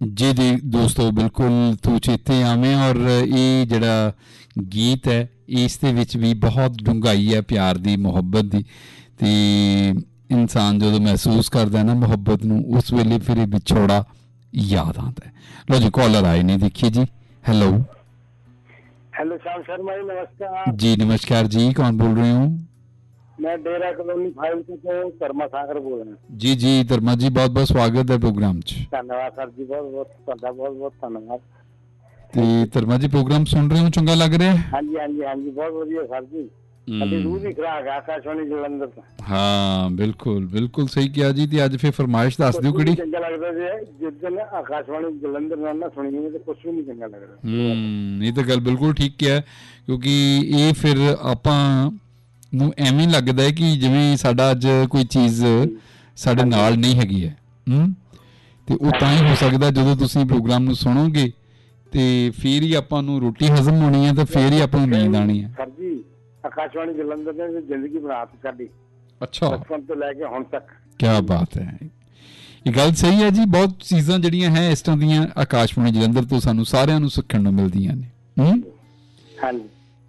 जी जी दोस्तों, बिल्कुल तू चेते आवें। और ये जड़ा गीत है इस दे विच भी बहुत डूंघाई है प्यार दी, मुहब्बत दी। ते इंसान जो महसूस करता है ना मुहब्बत नूं, उस वेले फिर ये विछोड़ा याद आता है। लो जी, कॉलर आए नहीं, देखिए जी। हेलो। हेलो श्याम शर्मा जी, नमस्कार जी नमस्कार जी, कौन बोल रहे हो? मैं डेरा कॉलोनी 5 से धर्मा सागर बोल रहा हूँ। जी जी धर्मा जी, बहुत बहुत स्वागत है प्रोग्राम च। धन्यवाद सर जी, बहुत बहुत धन्यवाद। ते धर्मा जी प्रोग्राम सुन रहे हो, चंगा लग रहा है? हाँ जी हाँ जी हाँ जी, बहुत बढ़िया सर जी। अभी रूह की खुराक है आकाशवाणी जलंधर का। हाँ बिल्कुल बिल्कुल सही किया जी। ते अज फिर फरमाइश दस दियो कुछ भी किहड़ी? चंगा लगता है जिस दिन आकाशवाणी जलंधर ना सुनी तो कुछ भी नहीं चंगा लग रहा। ये तो गल बिल्कुल ठीक किया, क्योंकि ये फिर आपां ਨੂੰ ਐਵੇਂ ਲੱਗਦਾ ਹੈ ਕਿ ਜਿਵੇਂ ਸਾਡਾ ਅੱਜ ਕੋਈ ਚੀਜ਼ ਸਾਡੇ ਨਾਲ ਨਹੀਂ ਹੈਗੀ ਹੈ। ਤੇ ਉਹ ਤਾਂ ਹੀ ਹੋ ਸਕਦਾ ਜਦੋਂ ਤੁਸੀਂ ਪ੍ਰੋਗਰਾਮ ਨੂੰ ਸੁਣੋਗੇ ਤੇ ਫਿਰ ਹੀ ਆਪਾਂ ਨੂੰ ਰੋਟੀ ਹਜ਼ਮ ਹੋਣੀ ਹੈ ਤੇ ਫਿਰ ਹੀ ਆਪਾਂ ਨੂੰ ਨੀਂਦ ਆਣੀ ਹੈ। ਸਰ ਜੀ ਆਕਾਸ਼ਵਾਣੀ ਜਲੰਧਰ ਨੇ ਜ਼ਿੰਦਗੀ ਬਣਾਤੀ ਸਾਡੀ। ਅੱਛਾ, ਬਚਪਨ ਤੋਂ ਲੈ ਕੇ ਹੁਣ ਤੱਕ। ਕੀ ਬਾਤ ਹੈ, ਇਹ ਗੱਲ ਸਹੀ ਹੈ ਜੀ। ਬਹੁਤ ਚੀਜ਼ਾਂ ਜਿਹੜੀਆਂ ਹੈ ਇਸ ਤਰ੍ਹਾਂ ਦੀਆਂ ਆਕਾਸ਼ਵਾਣੀ ਜਲੰਧਰ ਤੋਂ ਸਾਨੂੰ ਸਾਰਿਆਂ ਨੂੰ ਸਿੱਖਣ ਨੂੰ ਮਿਲਦੀਆਂ ਨੇ। ਹਾਂਜੀ